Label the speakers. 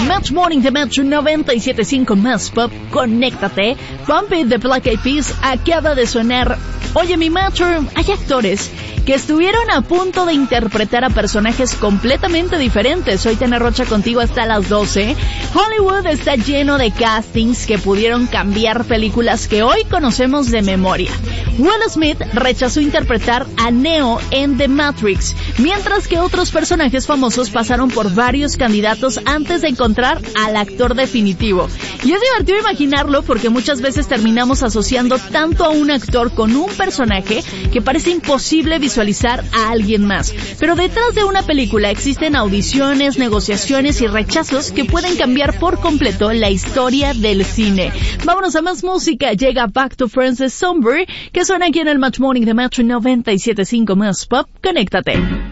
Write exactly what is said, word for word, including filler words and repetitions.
Speaker 1: Match Morning de Metro noventa y siete punto cinco más pop, conéctate. Pump It de Black Eyed Peas acaba de sonar. Oye, mi Metro, hay actores que estuvieron a punto de interpretar a personajes completamente diferentes. Hoy Tena Rocha contigo hasta las doce. Hollywood está lleno de castings que pudieron cambiar películas que hoy conocemos de memoria. Will Smith rechazó interpretar a Neo en The Matrix, mientras que otros personajes famosos pasaron por varios candidatos antes de encontrar al actor definitivo. Y es divertido imaginarlo porque muchas veces terminamos asociando tanto a un actor con un personaje que parece imposible visualizar a alguien más. Pero detrás de una película existen audiciones, negociaciones y rechazos que pueden cambiar por completo la historia del cine. Vámonos a más música. Llega Back to Friends de Somber, que suena aquí en el Match Morning de Metro noventa y siete punto cinco más pop. Conéctate.